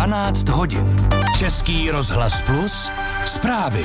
12 hodin. Český rozhlas Plus, zprávy.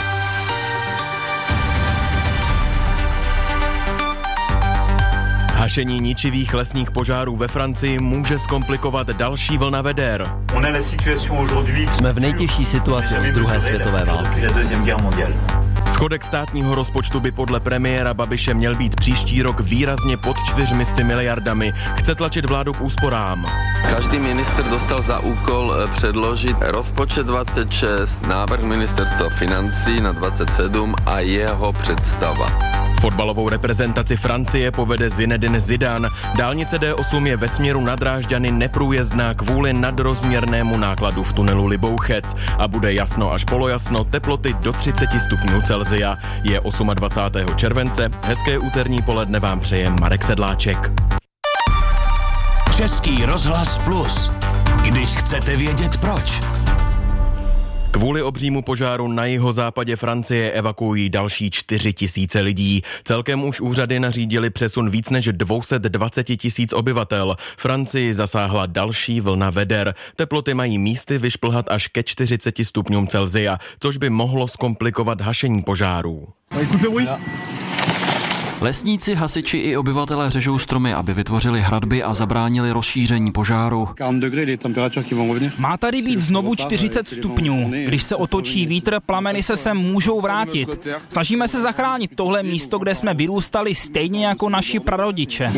Hašení ničivých lesních požárů ve Francii může zkomplikovat další vlna veder. Jsme v nejtěžší situaci od druhé světové války. Schodek státního rozpočtu by podle premiéra Babiše měl být příští rok výrazně pod 400 miliardami. Chce tlačit vládu k úsporám. Každý minister dostal za úkol předložit rozpočet 26, návrh ministerstva financí na 27 a jeho představa. Fotbalovou reprezentaci Francie povede Zinedine Zidane. Dálnice D8 je ve směru na Drážďany neprůjezdná kvůli nadrozměrnému nákladu v tunelu Libouchec a bude jasno až polojasno, teploty do 30 stupňů Celsia. Je 28. července, hezké úterní poledne vám přeje Marek Sedláček. Český rozhlas Plus. Když chcete vědět proč. Kvůli obřímu požáru na jihozápadě Francie evakuují další 4 000 lidí. Celkem už úřady nařídili přesun víc než 220 000 obyvatel. Francii zasáhla další vlna veder. Teploty mají místy vyšplhat až ke 40 stupňům Celsia, což by mohlo zkomplikovat hašení požárů. Lesníci, hasiči i obyvatelé řežou stromy, aby vytvořili hradby a zabránili rozšíření požáru. Má tady být znovu 40 stupňů. Když se otočí vítr, plameny se sem můžou vrátit. Snažíme se zachránit tohle místo, kde jsme vyrůstali stejně jako naši prarodiče.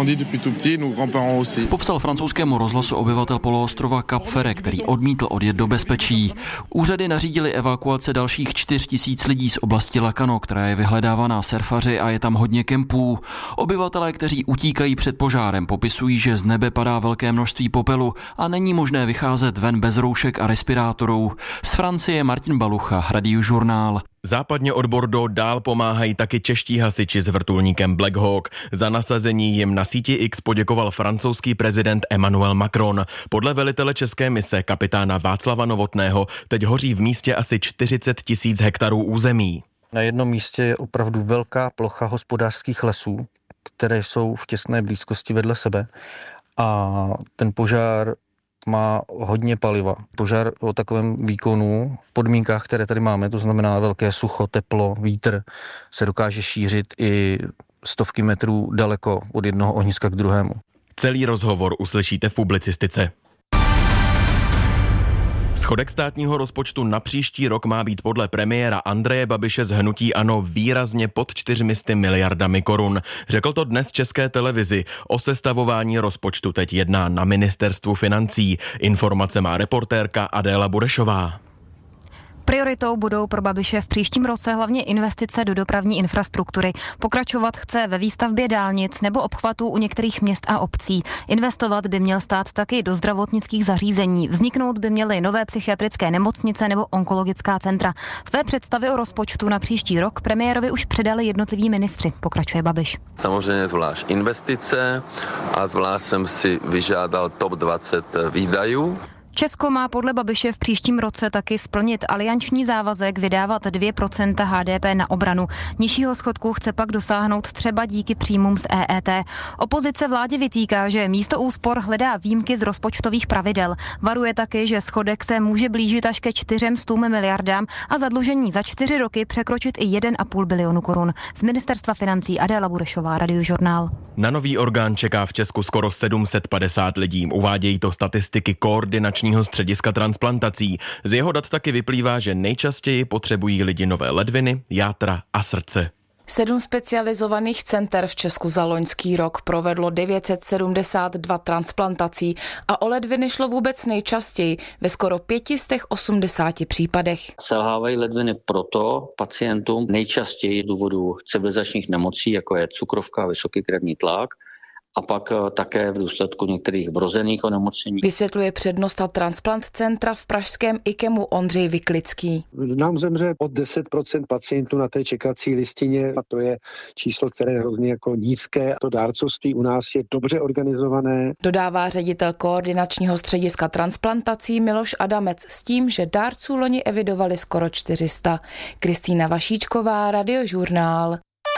Popsal francouzskému rozhlasu obyvatel poloostrova Cap Ferret, který odmítl odjet do bezpečí. Úřady nařídili evakuace dalších 4 000 lidí z oblasti Lacano, která je vyhledávaná surfaři a je tam hodně kempů. Obyvatelé, kteří utíkají před požárem, popisují, že z nebe padá velké množství popelu a není možné vycházet ven bez roušek a respirátorů. Z Francie Martin Balucha, Radiožurnál. Západně od Bordeaux dál pomáhají taky čeští hasiči s vrtulníkem Black Hawk. Za nasazení jim na síti X poděkoval francouzský prezident Emmanuel Macron. Podle velitele české mise kapitána Václava Novotného teď hoří v místě asi 40 000 hektarů území. Na jednom místě je opravdu velká plocha hospodářských lesů, které jsou v těsné blízkosti vedle sebe a ten požár má hodně paliva. Požár o takovém výkonu v podmínkách, které tady máme, to znamená velké sucho, teplo, vítr, se dokáže šířit i stovky metrů daleko od jednoho ohniska k druhému. Celý rozhovor uslyšíte v publicistice. Schodek státního rozpočtu na příští rok má být podle premiéra Andreje Babiše z hnutí ANO výrazně pod 400 miliardami korun. Řekl to dnes České televizi. O sestavování rozpočtu teď jedná na ministerstvu financí. Informace má reportérka Adéla Burešová. Prioritou budou pro Babiše v příštím roce hlavně investice do dopravní infrastruktury. Pokračovat chce ve výstavbě dálnic nebo obchvatů u některých měst a obcí. Investovat by měl stát taky do zdravotnických zařízení. Vzniknout by měly nové psychiatrické nemocnice nebo onkologická centra. Své představy o rozpočtu na příští rok premiérovi už předali jednotliví ministři, pokračuje Babiš. Samozřejmě zvlášť investice a zvlášť jsem si vyžádal top 20 výdajů. Česko má podle Babiše v příštím roce taky splnit alianční závazek vydávat 2% HDP na obranu. Nižšího schodku chce pak dosáhnout třeba díky příjmům z EET. Opozice vládě vytýká, že místo úspor hledá výjimky z rozpočtových pravidel. Varuje taky, že schodek se může blížit až ke 400 miliardám a zadlužení za 4 roky překročit i 1,5 bilionu korun. Z ministerstva financí Adéla Burešová, Radiožurnál. Na nový orgán čeká v Česku skoro 750 lidí. Uvádějí to statistiky Koordinačního střediska transplantací. Z jeho dat taky vyplývá, že nejčastěji potřebují lidi nové ledviny, játra a srdce. 7 specializovaných center v Česku za loňský rok provedlo 972 transplantací a o ledviny šlo vůbec nejčastěji, ve skoro 580 případech. Selhávají ledviny proto pacientům nejčastěji z důvodu civilizačních nemocí, jako je cukrovka, vysoký krevní tlak, a pak také v důsledku některých vrozených onemocnění. Vysvětluje přednosta transplant centra v pražském IKEMu Ondřej Vyklický. Nám zemře pod 10% pacientů na té čekací listině a to je číslo, které je hrozně jako nízké. To dárcovství u nás je dobře organizované. Dodává ředitel Koordinačního střediska transplantací Miloš Adamec s tím, že dárců loni evidovali skoro 400. Kristýna Vašíčková, Radiožurnál.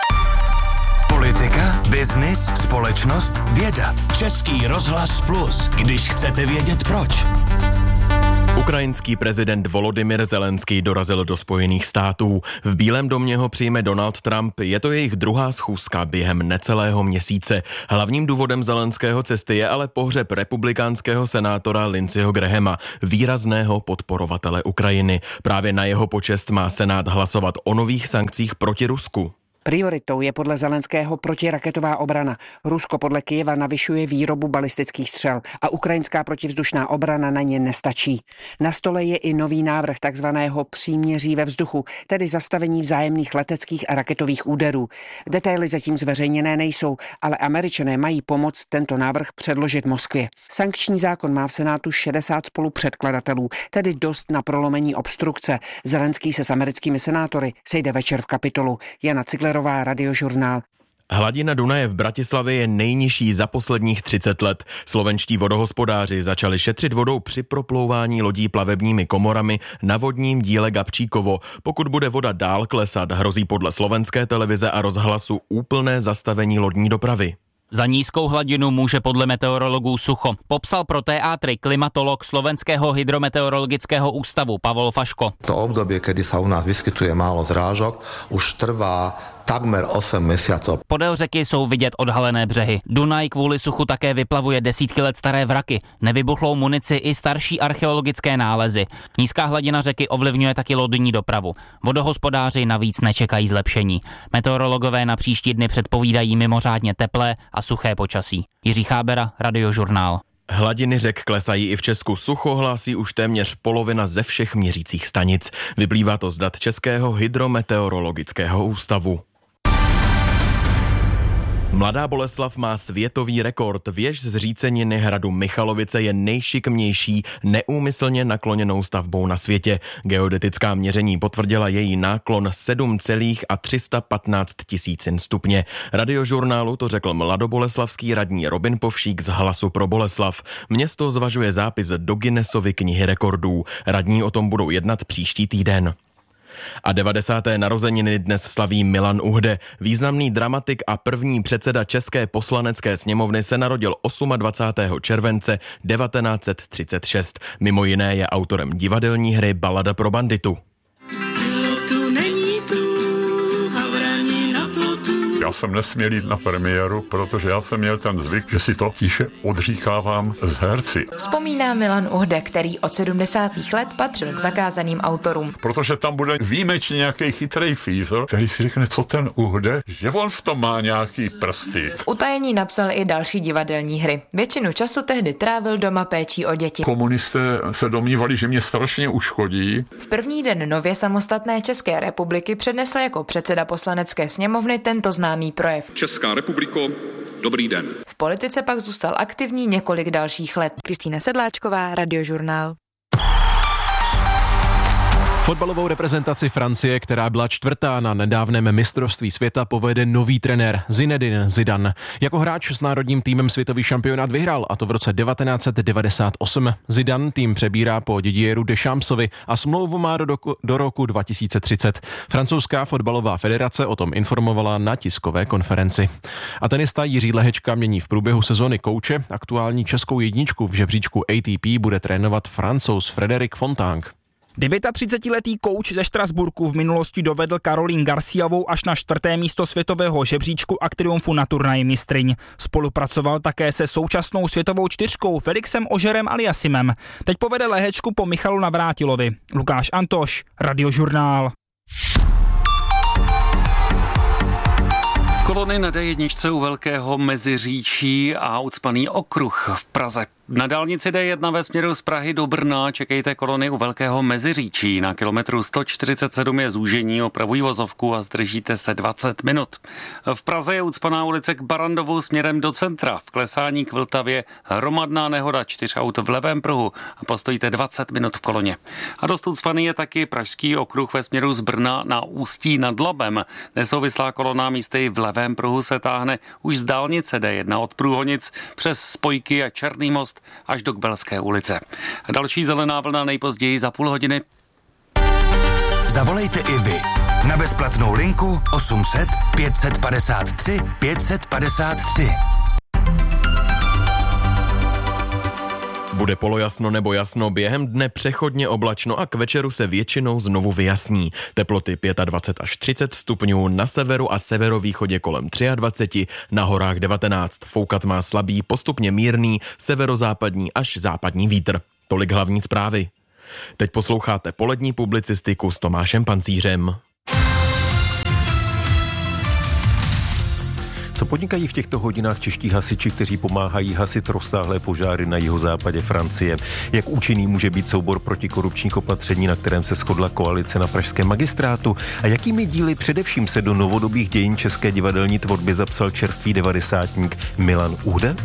Politika, biznis, společnost, věda. Český rozhlas Plus, když chcete vědět proč. Ukrajinský prezident Volodymyr Zelenský dorazil do Spojených států. V Bílém domě ho přijme Donald Trump. Je to jejich druhá schůzka během necelého měsíce. Hlavním důvodem Zelenského cesty je ale pohřeb republikánského senátora Lindseyho Grahama, výrazného podporovatele Ukrajiny. Právě na jeho počest má Senát hlasovat o nových sankcích proti Rusku. Prioritou je podle Zelenského protiraketová obrana. Rusko podle Kyjeva navyšuje výrobu balistických střel a ukrajinská protivzdušná obrana na ně nestačí. Na stole je i nový návrh takzvaného příměří ve vzduchu, tedy zastavení vzájemných leteckých a raketových úderů. Detaily zatím zveřejněné nejsou, ale Američané mají pomoct tento návrh předložit Moskvě. Sankční zákon má v Senátu 60 spolupředkladatelů, tedy dost na prolomení obstrukce. Zelenský se s americkými senátory sejde večer v Kapitolu. Jana Ciglerová, Radiožurnál. Hladina Dunaje v Bratislavě je nejnižší za posledních 30 let. Slovenští vodohospodáři začali šetřit vodou při proplouvání lodí plavebními komorami na vodním díle Gabčíkovo. Pokud bude voda dál klesat, hrozí podle slovenské televize a rozhlasu úplné zastavení lodní dopravy. Za nízkou hladinu může podle meteorologů sucho. Popsal pro teátry klimatolog Slovenského hydrometeorologického ústavu Pavol Faško. To obdobie, kedy sa u nás vyskytuje málo zrážok, už trvá takmer 8 měsíců. Podél řeky jsou vidět odhalené břehy. Dunaj kvůli suchu také vyplavuje desítky let staré vraky, nevybuchlou munici i starší archeologické nálezy. Nízká hladina řeky ovlivňuje taky lodní dopravu. Vodohospodáři navíc nečekají zlepšení. Meteorologové na příští dny předpovídají mimořádně teplé a suché počasí. Jiří Chábera, Radiožurnál. Hladiny řek klesají i v Česku. Sucho hlásí už téměř polovina ze všech měřících stanic. Vyplývá to z dat Českého hydrometeorologického ústavu. Mladá Boleslav má světový rekord. Věž z říceniny hradu Michalovice je nejšikmější neúmyslně nakloněnou stavbou na světě. Geodetická měření potvrdila její náklon 7,315 stupně. Radiožurnálu to řekl mladoboleslavský radní Robin Povšík z Hlasu pro Boleslav. Město zvažuje zápis do Guinnessovy knihy rekordů. Radní o tom budou jednat příští týden. A 90. narozeniny dnes slaví Milan Uhde. Významný dramatik a první předseda České poslanecké sněmovny se narodil 28. července 1936. Mimo jiné je autorem divadelní hry Balada pro banditu. Já jsem nesměl jít na premiéru, protože já jsem měl ten zvyk, že si to tiše odříkávám s herci. Vzpomíná Milan Uhde, který od 70. let patřil k zakázaným autorům. Protože tam bude výjimečně nějaký chytrý fízl, který si řekne, co ten Uhde, že on v tom má nějaký prsty. V utajení napsal i další divadelní hry. Většinu času tehdy trávil doma péčí o děti. Komunisté se domnívali, že mě strašně uškodí. V první den nově samostatné České republiky přednesl jako předseda poslanecké sněmovny tento známý projev. Česká republiko, dobrý den. V politice pak zůstal aktivní několik dalších let. Kristýna Sedláčková, Radiožurnál. Fotbalovou reprezentaci Francie, která byla čtvrtá na nedávném mistrovství světa, povede nový trenér Zinedine Zidane. Jako hráč s národním týmem světový šampionát vyhrál, a to v roce 1998. Zidane tým přebírá po Didieru Deschampsovi a smlouvu má do roku 2030. Francouzská fotbalová federace o tom informovala na tiskové konferenci. A tenista Jiří Lehečka mění v průběhu sezóny kouče. Aktuální českou jedničku v žebříčku ATP bude trénovat Francouz Frédéric Fontaine. 39letý kouč ze Štrasburku v minulosti dovedl Caroline Garciovou až na 4. místo světového žebříčku a k triumfu na turnaji mistryň. Spolupracoval také se současnou světovou čtyřkou Felixem Augerem Aliassimem. Teď povede Lehečku po Michalu Navrátilovi. Lukáš Antoš, Radiožurnál. Kolony na D1 u Velkého Meziříčí a ucpaný okruh v Praze. Na dálnici D1 ve směru z Prahy do Brna čekejte kolony u Velkého Meziříčí. Na kilometru 147 je zúžení, opravují vozovku a zdržíte se 20 minut. V Praze je ucpaná ulice k Barandovu směrem do centra. V klesání k Vltavě hromadná nehoda, 4 aut v levém pruhu a postojíte 20 minut v koloně. A dost ucpaný je taky pražský okruh ve směru z Brna na Ústí nad Labem. Nesouvislá kolona místy v levém pruhu se táhne už z dálnice D1 od Průhonic přes Spojky a Černý most až do Kbelské ulice. Další zelená vlna nejpozději za půl hodiny. Zavolejte i vy na bezplatnou linku 800 553 553. Bude polojasno nebo jasno, během dne přechodně oblačno a k večeru se většinou znovu vyjasní. Teploty 25 až 30 stupňů, na severu a severovýchodě kolem 23, na horách 19. Foukat má slabý, postupně mírný, severozápadní až západní vítr. Tolik hlavní zprávy. Teď posloucháte polední publicistiku s Tomášem Pancířem. Co podnikají v těchto hodinách čeští hasiči, kteří pomáhají hasit rozsáhlé požáry na jihozápadě Francie? Jak účinný může být soubor protikorupčních opatření, na kterém se shodla koalice na pražském magistrátu? A jakými díly především se do novodobých dějin české divadelní tvorby zapsal čerstvý devadesátník Milan Uhde?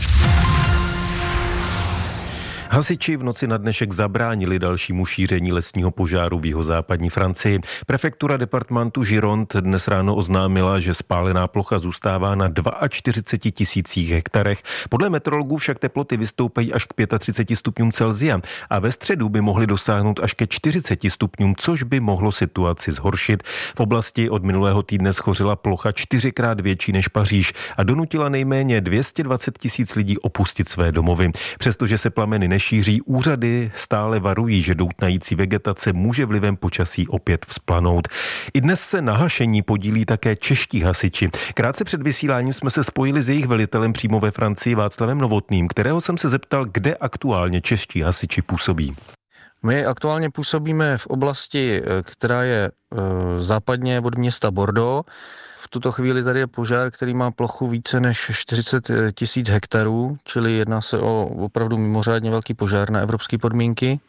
Hasiči v noci na dnešek zabránili dalšímu šíření lesního požáru v jihozápadní Francii. Prefektura departementu Gironde dnes ráno oznámila, že spálená plocha zůstává na 42 000 hektarech. Podle meteorologů však teploty vystoupají až k 35 stupňům Celsia a ve středu by mohly dosáhnout až ke 40 stupňům, což by mohlo situaci zhoršit. V oblasti od minulého týdne schořila plocha 4krát větší než Paříž a donutila nejméně 220 000 lidí opustit své domovy. Přestože se plameny nešíří, úřady stále varují, že doutnající vegetace může vlivem počasí opět vzplanout. I dnes se na hašení podílí také čeští hasiči. Krátce před vysíláním jsme se spojili s jejich velitelem přímo ve Francii Václavem Novotným, kterého jsem se zeptal, kde aktuálně čeští hasiči působí. My aktuálně působíme v oblasti, která je západně od města Bordeaux. V tuto chvíli tady je požár, který má plochu více než 40 000 hektarů, čili jedná se o opravdu mimořádně velký požár na evropské podmínky.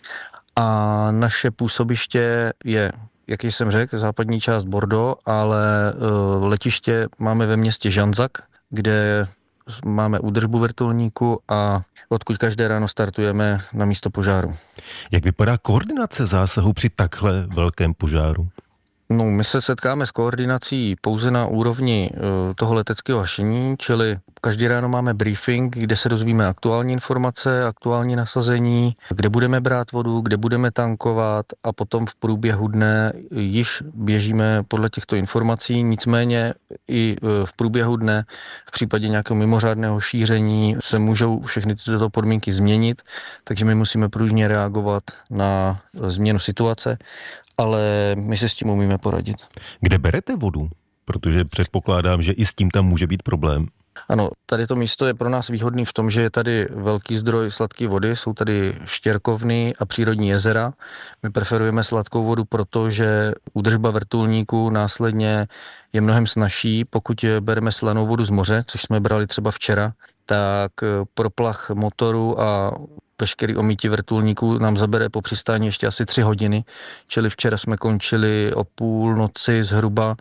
A naše působiště je, jak jsem řekl, západní část Bordeaux, ale letiště máme ve městě Janzac, kde máme údržbu vrtulníku a odkud každé ráno startujeme na místo požáru. Jak vypadá koordinace zásahu při takhle velkém požáru? No, my se setkáme s koordinací pouze na úrovni toho leteckého hašení, čili každý ráno máme briefing, kde se dozvíme aktuální informace, aktuální nasazení, kde budeme brát vodu, kde budeme tankovat a potom v průběhu dne již běžíme podle těchto informací, nicméně i v průběhu dne v případě nějakého mimořádného šíření se můžou všechny tyto podmínky změnit, takže my musíme pružně reagovat na změnu situace, ale my se s tím umíme poradit. Kde berete vodu? Protože předpokládám, že i s tím tam může být problém. Ano, tady to místo je pro nás výhodný v tom, že je tady velký zdroj sladké vody, jsou tady štěrkovny a přírodní jezera. My preferujeme sladkou vodu, protože údržba vrtulníků následně je mnohem snazší. Pokud bereme slanou vodu z moře, což jsme brali třeba včera, tak proplach motoru a veškerý omítí vrtulníků nám zabere po přistání ještě asi 3 hodiny, čili včera jsme končili o půlnoci zhruba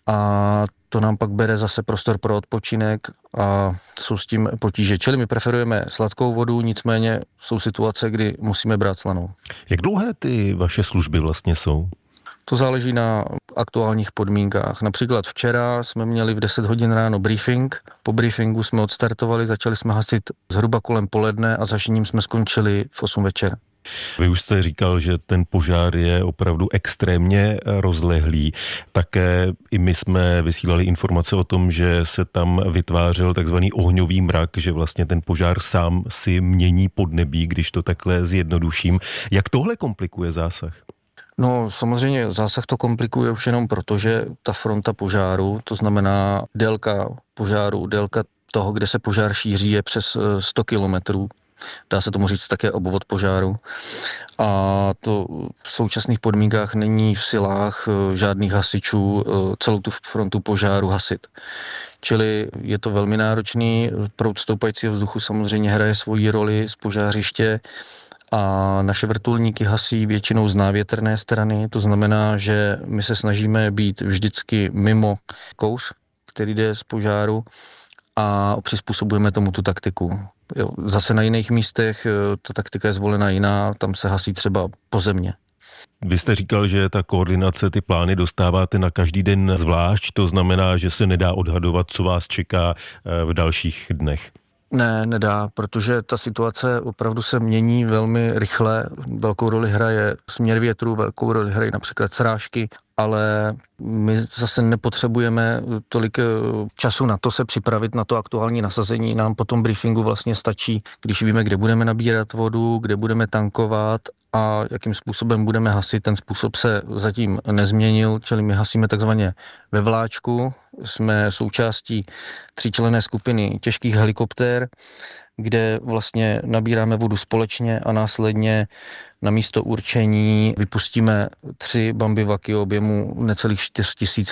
a to nám pak bere zase prostor pro odpočinek a jsou s tím potíže. Čili my preferujeme sladkou vodu, nicméně jsou situace, kdy musíme brát slanou. Jak dlouhé ty vaše služby vlastně jsou? To záleží na aktuálních podmínkách. Například včera jsme měli v 10 hodin ráno briefing. Po briefingu jsme odstartovali, začali jsme hasit zhruba kolem poledne a s hašením jsme skončili v 8 večer. Vy už jste říkal, že ten požár je opravdu extrémně rozlehlý. Také i my jsme vysílali informace o tom, že se tam vytvářel takzvaný ohňový mrak, že vlastně ten požár sám si mění podnebí, když to takhle zjednoduším. Jak tohle komplikuje zásah? No samozřejmě zásah to komplikuje už jenom proto, že ta fronta požáru, to znamená délka požáru, délka toho, kde se požár šíří, je přes 100 kilometrů. Dá se tomu říct také obvod požáru. A to v současných podmínkách není v silách žádných hasičů celou tu frontu požáru hasit. Čili je to velmi náročný. Proud stoupajícího vzduchu samozřejmě hraje svoji roli z požářiště a naše vrtulníky hasí většinou z návětrné strany. To znamená, že my se snažíme být vždycky mimo kouř, který jde z požáru a přizpůsobujeme tomu tu taktiku. Jo, zase na jiných místech ta taktika je zvolena jiná, tam se hasí třeba pozemně. Vy jste říkal, že ta koordinace, ty plány dostáváte na každý den zvlášť, to znamená, že se nedá odhadovat, co vás čeká v dalších dnech. Ne, nedá, protože ta situace opravdu se mění velmi rychle. Velkou roli hraje směr větru, velkou roli hrají například srážky ale my zase nepotřebujeme tolik času na to se připravit na to aktuální nasazení. Nám po tom briefingu vlastně stačí, když víme, kde budeme nabírat vodu, kde budeme tankovat a jakým způsobem budeme hasit. Ten způsob se zatím nezměnil, čili my hasíme takzvaně ve vláčku. Jsme součástí 3členné skupiny těžkých helikoptér, kde vlastně nabíráme vodu společně a následně na místo určení vypustíme 3 bambivaky objemu necelých 4 000